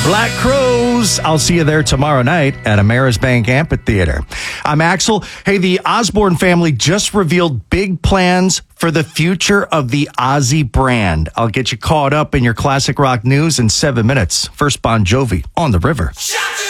Black Crowes. I'll see you there tomorrow night at Amerisbank Amphitheater. I'm Axel. Hey, the Osborne family just revealed big plans for the future of the Ozzy brand. I'll get you caught up in your classic rock news in 7 minutes. First, Bon Jovi on the river.